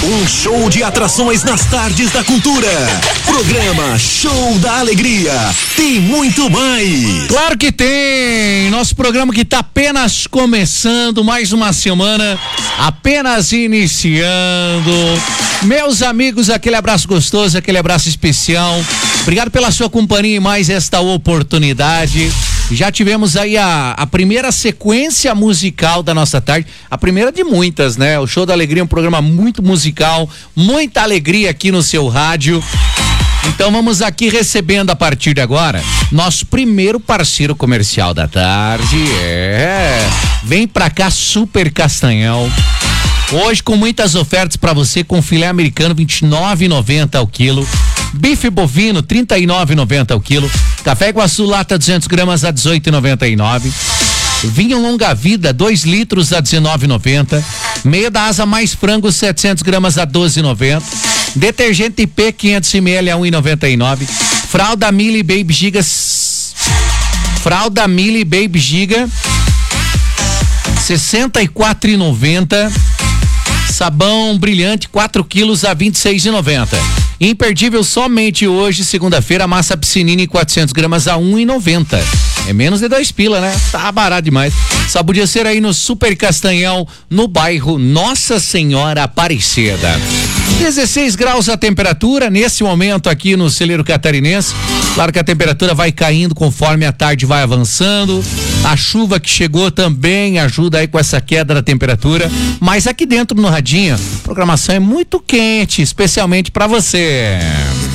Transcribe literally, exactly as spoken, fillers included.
Um show de atrações nas tardes da cultura. Programa Show da Alegria. Tem muito mais. Claro que tem. Nosso programa que está apenas começando, mais uma semana, apenas iniciando. Meus amigos, aquele abraço gostoso, aquele abraço especial. Obrigado pela sua companhia e mais esta oportunidade. Já tivemos aí a, a primeira sequência musical da nossa tarde, a primeira de muitas, né? O Show da Alegria é um programa muito musical, muita alegria aqui no seu rádio. Então vamos aqui recebendo a partir de agora nosso primeiro parceiro comercial da tarde. É, vem pra cá Super Castanhal. Hoje com muitas ofertas para você, com filé americano vinte e nove reais e noventa centavos ao quilo, bife bovino trinta e nove reais e noventa centavos ao quilo, café Iguaçu lata duzentos gramas a dezoito reais e noventa e nove centavos, vinho longa vida dois litros a dezenove reais e noventa centavos, meia da asa mais frango setecentos gramas a doze reais e noventa centavos, detergente I P quinhentos mililitros a um real e noventa e nove centavos, fralda Mili Baby Giga, fralda Mili Baby Giga sessenta e quatro reais e noventa centavos, sabão brilhante quatro quilos a vinte e seis reais e noventa centavos. Imperdível somente hoje, segunda-feira, massa Piscinini quatrocentos gramas a um real e noventa centavos. É menos de dois pila, né? Tá barato demais. Só podia ser aí no Super Castanhal, no bairro Nossa Senhora Aparecida. dezesseis graus a temperatura nesse momento aqui no celeiro catarinense. Claro que a temperatura vai caindo conforme a tarde vai avançando. A chuva que chegou também ajuda aí com essa queda da temperatura. Mas aqui dentro no radinho, a programação é muito quente, especialmente para você.